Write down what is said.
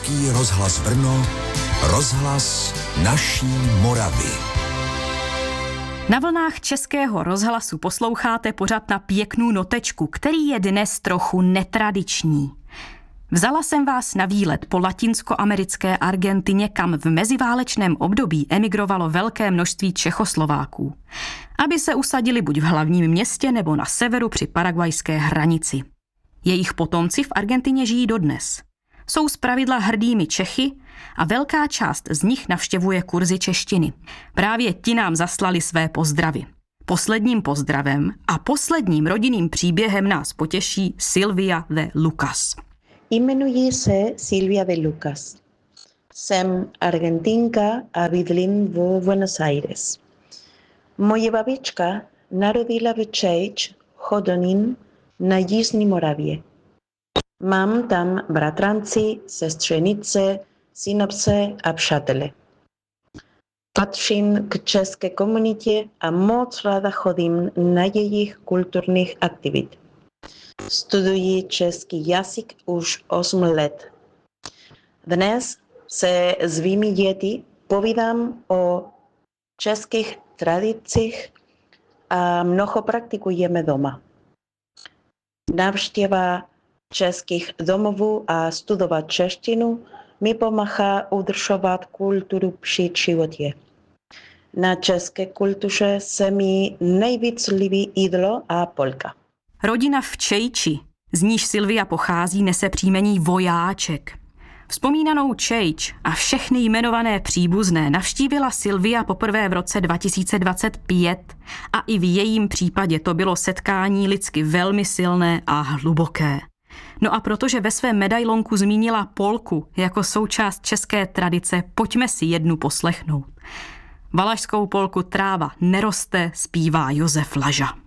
Český rozhlas Brno, rozhlas naší Moravy. Na vlnách Českého rozhlasu posloucháte pořad Na pěknou notečku, který je dnes trochu netradiční. Vzala jsem vás na výlet po latinskoamerické Argentině, kam v meziválečném období emigrovalo velké množství Čechoslováků, aby se usadili buď v hlavním městě nebo na severu při paraguajské hranici. Jejich potomci v Argentině žijí dodnes. Jsou zpravidla hrdými Čechy a velká část z nich navštěvuje kurzy češtiny. Právě ti nám zaslali své pozdravy. Posledním pozdravem a posledním rodinným příběhem nás potěší Silvia de Lucas. Jmenuji se Silvia de Lucas. Jsem Argentinka a bydlím v Buenos Aires. Moje babička narodila v Čejč, Hodonín, na Jižní Moravě. Mám tam bratranci, sestřenice, synovce a přátele. Patřím k české komunitě a moc ráda chodím na jejich kulturních aktivit. Studuji český jazyk už 8 let. Dnes se svými děti povídám o českých tradicích a mnoho praktikujeme doma. Návštěva českých domovů a studovat češtinu mi pomáhá udržovat kulturu při životě. Na české kultuře se mi nejvíc líbí jídlo a polka. Rodina v Čejči, z níž Silvia pochází, nese příjmení Vojáček. Vzpomínanou Čejč a všechny jmenované příbuzné navštívila Silvia poprvé v roce 2025 a i v jejím případě to bylo setkání lidsky velmi silné a hluboké. No a protože ve svém medailonku zmínila polku jako součást české tradice, pojďme si jednu poslechnout. Valašskou polku Tráva neroste zpívá Josef Laža.